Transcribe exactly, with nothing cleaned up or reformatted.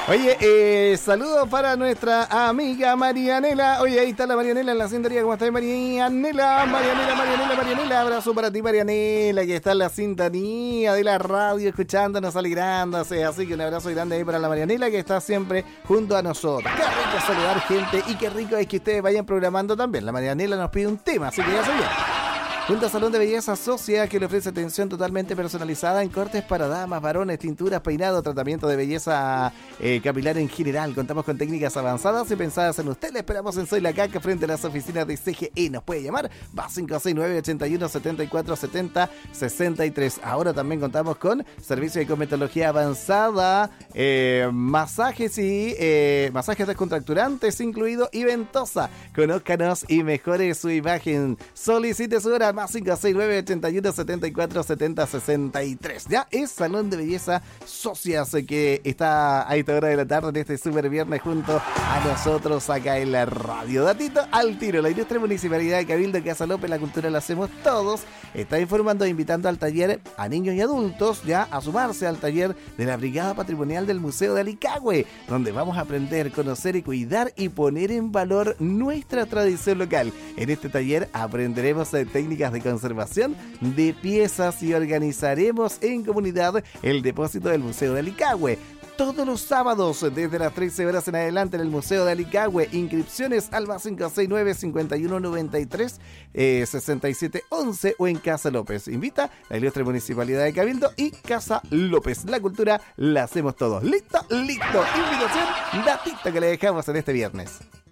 Oye, eh, saludos para nuestra amiga Marianela. Oye, ahí está la Marianela en la sintonía. ¿Cómo estás, Marianela? Marianela, Marianela, Marianela. Abrazo para ti, Marianela, que está en la sintonía de la radio, escuchándonos, alegrándose. Así que un abrazo grande ahí para la Marianela, que está siempre junto a nosotros. Qué rico saludar gente y qué rico es que ustedes vayan programando también. La Marianela nos pide un tema, así que ya se viene. Junto a Salón de Belleza Socia, que le ofrece atención totalmente personalizada en cortes para damas, varones, tinturas, peinado, tratamiento de belleza eh, capilar en general. Contamos con técnicas avanzadas y pensadas en usted. Le esperamos en Soy la Caca, frente a las oficinas de C G E. Nos puede llamar, va cinco seis nueve, ocho uno, siete cuatro siete cero, seis tres. Ahora también contamos con servicio de cosmetología avanzada, eh, masajes y eh, masajes descontracturantes incluido y ventosa. Conózcanos y mejore su imagen. Solicite su hora más cinco seis nueve, ocho uno, siete cuatro siete cero, seis tres. Ya es Salón de Belleza Socias, que está a esta hora de la tarde en este super viernes junto a nosotros acá en la radio. Datito al tiro: la Ilustre Municipalidad de Cabildo, que Casa López, la cultura la hacemos todos, está informando e invitando al taller a niños y adultos ya a sumarse al taller de la Brigada Patrimonial del Museo de Alicagüe, donde vamos a aprender, conocer y cuidar y poner en valor nuestra tradición local. En este taller aprenderemos de técnicas de conservación de piezas y organizaremos en comunidad el depósito del Museo de Alicagüe. Todos los sábados desde las trece horas en adelante en el Museo de Alicagüe. Inscripciones al más cinco seis nueve, cinco uno nueve tres, eh, seis siete uno uno o en Casa López. Invita la Ilustre Municipalidad de Cabildo y Casa López. La cultura la hacemos todos. ¿Listo? Listo. Invitación, datito que le dejamos en este viernes.